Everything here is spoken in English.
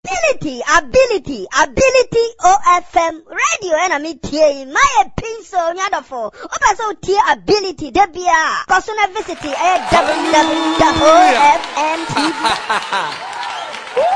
Ability OFM radio and me tia my pencil nyadofo opeso tia ability debia cause na visit www.ofmtv